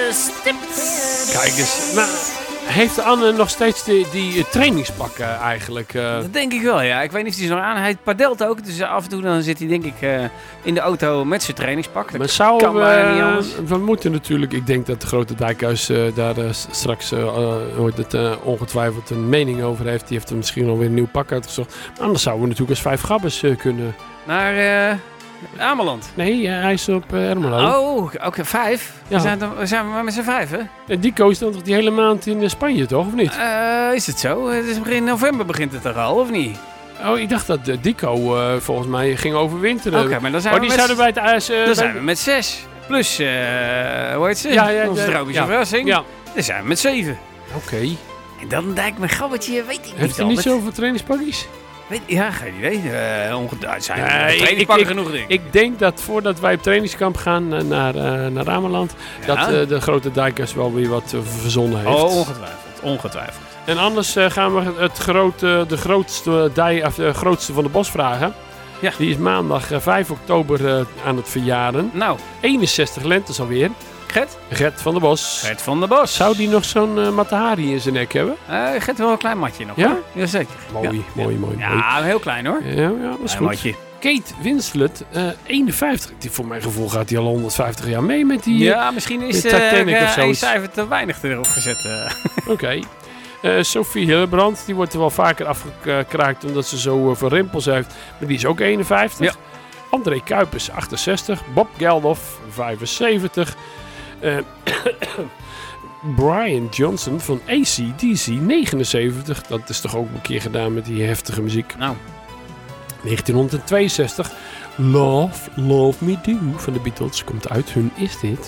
Kijk eens. Maar heeft Anne nog steeds die trainingspakken eigenlijk? Dat denk ik wel, ja. Ik weet niet of hij ze nog aan. Hij padelt ook, dus af en toe dan zit hij denk ik in de auto met zijn trainingspak. Maar zou kan bijna niet anders. we moeten natuurlijk, ik denk dat de grote Dijkhuis daar straks ongetwijfeld een mening over heeft. Die heeft er misschien alweer een nieuw pak uitgezocht. Maar anders zouden we natuurlijk als 5 gabbers kunnen. Naar Ameland. Nee, hij is op Ermelo. Oh, oké, 5. Ja. We zijn maar met z'n 5, hè? En Dico is dan toch die hele maand in Spanje, toch? Of niet? Is het zo? Het is begin november begint het toch al, of niet? Oh, ik dacht dat Dico volgens mij ging overwinteren. Oké, maar dan zijn we zouden bij het ijs... dan zijn we met 6. Plus, hoe heet ze? Ja, onze tropische verrassing. Ja. Dan zijn we met 7. Oké. En dan lijkt me gabbetje, weet ik niet. Heeft hij niet zoveel trainingspakjes? Ja, geen idee. Zijn Nee, trainingspakken genoeg, denk ik. Ik denk dat voordat wij op trainingskamp gaan naar Ameland, Ja? dat de grote Dijkers wel weer wat verzonnen heeft. Oh, ongetwijfeld. En anders gaan we de grootste van de bos vragen. Ja. Die is maandag 5 oktober aan het verjaren. Nou, 61 lentes alweer. Gert van der Bos. Gert van der Bos. Zou die nog zo'n Matahari in zijn nek hebben? Gert wel een klein matje nog, Ja? hoor. Jazeker. Mooi. Ja, heel klein, hoor. Ja, dat is goed. Matje. Kate Winslet, 51. Voor mijn gevoel gaat hij al 150 jaar mee met die... Ja, misschien is de Titanic of een zoiets. cijfer te weinig erop gezet. Oké. Sophie Hillebrand, die wordt er wel vaker afgekraakt omdat ze zo veel rimpels heeft. Maar die is ook 51. Ja. André Kuipers, 68. Bob Geldof, 75. Brian Johnson van AC/DC, 79. Dat is toch ook een keer gedaan met die heftige muziek. Nou. 1962. Love Me Do van de Beatles komt uit hun Is Dit.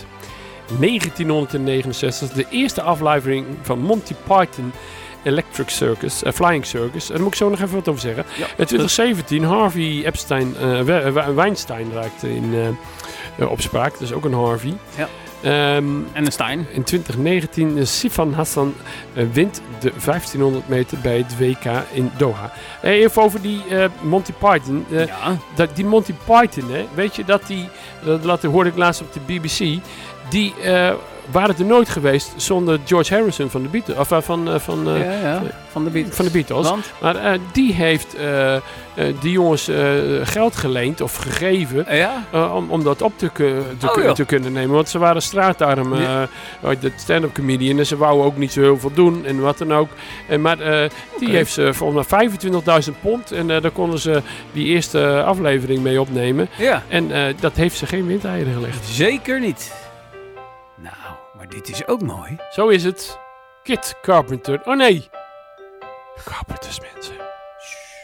1969. De eerste aflevering van Monty Python Electric Circus, Flying Circus. Daar moet ik zo nog even wat over zeggen. Ja. In 2017 Harvey Weinstein raakte in opspraak. Dat is ook een Harvey. Ja. En een Stein. In 2019 Sifan Hassan wint de 1500 meter bij het WK in Doha. Even over die Monty Python. Die Monty Python, weet je dat hoorde ik laatst op de BBC. Die waren er nooit geweest zonder George Harrison van de Beatles. Of van de Beatles. Want? Maar die heeft die jongens geld geleend of gegeven om dat op te kunnen nemen. Want ze waren straatarm, de stand-up comedian. En ze wouden ook niet zo heel veel doen en wat dan ook. Maar die heeft ze volgens mij 25.000 pond. En daar konden ze die eerste aflevering mee opnemen. Ja. En dat heeft ze geen windeieren gelegd. Zeker niet. Nou, maar dit is ook mooi. Zo is het. Kit Carpenter. Oh nee. Carpenters, mensen.